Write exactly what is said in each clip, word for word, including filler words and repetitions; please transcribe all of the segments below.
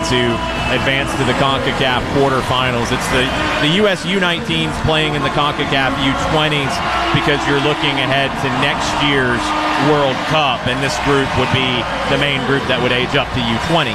to advance to the CONCACAF quarterfinals. It's the, the U S U nineteens playing in the CONCACAF U twenties because you're looking ahead to next year's World Cup, and this group would be the main group that would age up to U twenty.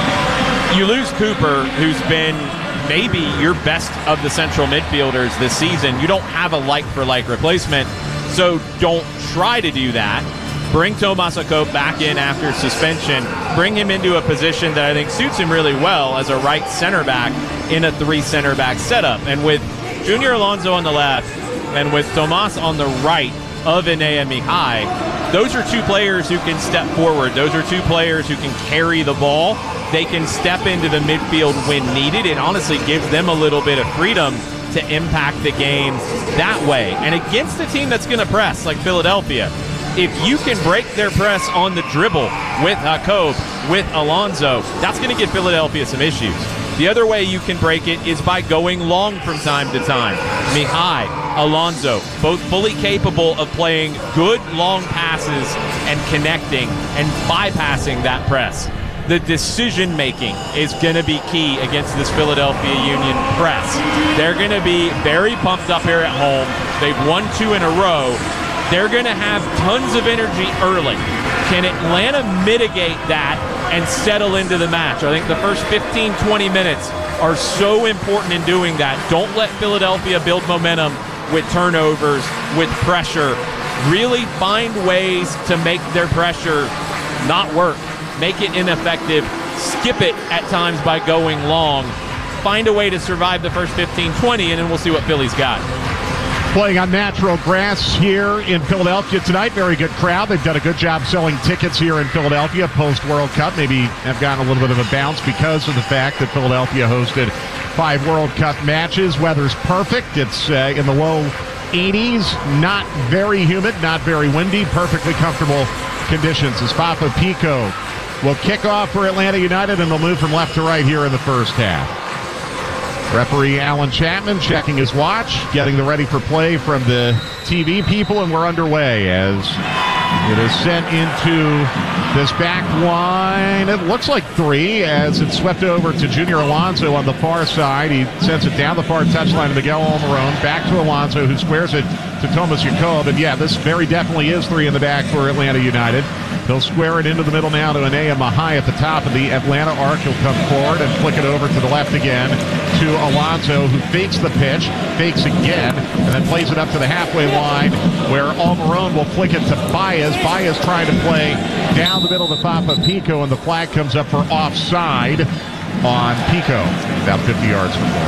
You lose Cooper, who's been maybe your best of the central midfielders this season. You don't have a like-for-like replacement, so don't try to do that. Bring Tomas Jakob back in after suspension. Bring him into a position that I think suits him really well as a right center back in a three center back setup. And with Junior Alonso on the left and with Tomas on the right of Enea Mihai, those are two players who can step forward. Those are two players who can carry the ball. They can step into the midfield when needed. It honestly gives them a little bit of freedom to impact the game that way. And against a team that's going to press like Philadelphia, if you can break their press on the dribble with Jakob, with Alonso, that's going to give Philadelphia some issues. The other way you can break it is by going long from time to time. Mihai, Alonso, both fully capable of playing good long passes and connecting and bypassing that press. The decision-making is going to be key against this Philadelphia Union press. They're going to be very pumped up here at home. They've won two in a row. They're going to have tons of energy early. Can Atlanta mitigate that and settle into the match? I think the first fifteen, twenty minutes are so important in doing that. Don't let Philadelphia build momentum with turnovers, with pressure. Really find ways to make their pressure not work. Make it ineffective. Skip it at times by going long. Find a way to survive the first fifteen, twenty, and then we'll see what Philly's got. Playing on natural grass here in Philadelphia tonight. Very good crowd. They've done a good job selling tickets here in Philadelphia post-World Cup. Maybe have gotten a little bit of a bounce because of the fact that Philadelphia hosted five World Cup matches. Weather's perfect. It's uh, in the low eighties. Not very humid, not very windy. Perfectly comfortable conditions as Fafa Picault will kick off for Atlanta United, and they'll move from left to right here in the first half. Referee Alan Chapman checking his watch, getting the ready for play from the T V people, and we're underway as it is sent into this back line. It looks like three as it's swept over to Junior Alonso on the far side. He sends it down the far touchline to Miguel Almiron, back to Alonso, who squares it to Tomas Jakob. And yeah, this very definitely is three in the back for Atlanta United. He'll square it into the middle now to Enea Mihai at the top of the Atlanta arc. He'll come forward and flick it over to the left again to Alonso, who fakes the pitch, fakes again, and then plays it up to the halfway line where Almiron will flick it to Baez. Baez trying to play down the middle to Fafa Picault, and the flag comes up for offside on Picault, about fifty yards from goal.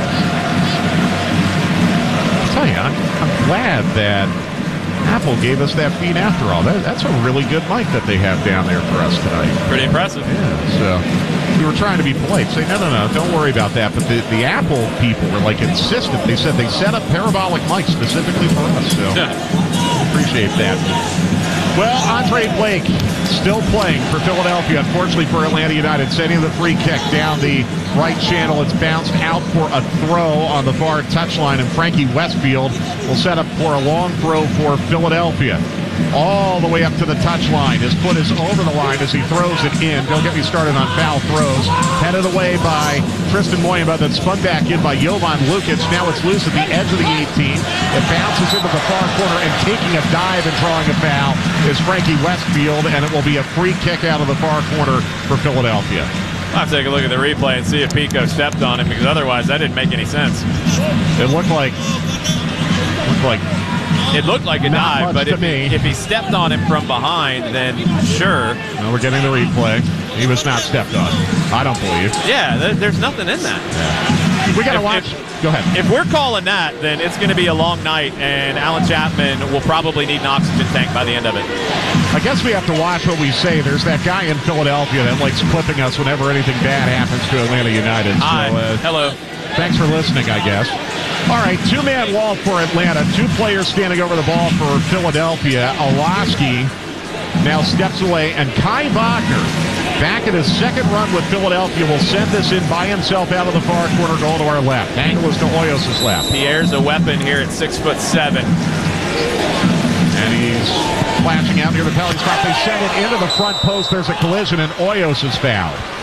I'll tell you, I'm, I'm glad that Apple gave us that feed after all. That, that's a really good mic that they have down there for us tonight. Pretty impressive. Yeah, so we were trying to be polite. Say, no, no, no, don't worry about that. But the, the Apple people were like insistent. They said they set up parabolic mics specifically for us. So appreciate that. Well, Andre Blake still playing for Philadelphia. Unfortunately for Atlanta United, sending the free kick down the right channel. It's bounced out for a throw on the far touchline, and Frankie Westfield will set up for a long throw for Philadelphia. All the way up to the touchline. His foot is over the line as he throws it in. Don't get me started on foul throws. Headed away by Tristan Moyamba, then spun back in by Jovan Lukic. Now it's loose at the edge of the eighteen. It bounces into the far corner, and taking a dive and drawing a foul is Frankie Westfield, and it will be a free kick out of the far corner for Philadelphia. I'll have to take a look at the replay and see if Pico stepped on him, because otherwise that didn't make any sense. It looked like looked like It looked like a Not dive, but if me. he, if he stepped on him from behind, then sure. Now we're getting the replay. He was not stepped on. I don't believe. Yeah, there, there's nothing in that. Yeah. We got to watch. If, Go ahead. If we're calling that, then it's going to be a long night, and Alan Chapman will probably need an oxygen tank by the end of it. I guess we have to watch what we say. There's that guy in Philadelphia that likes clipping us whenever anything bad happens to Atlanta United. Hi. So, uh, Hello. Thanks for listening, I guess. All right, two-man wall for Atlanta. Two players standing over the ball for Philadelphia. Olaski now steps away, and Kai Wagner, back in his second run with Philadelphia, will send this in by himself out of the far corner goal to our left. Angle is to Hoyos' left. Pierre's a weapon here at six foot seven. And he's flashing out near the penalty spot. They send it into the front post. There's a collision, and Hoyos is fouled.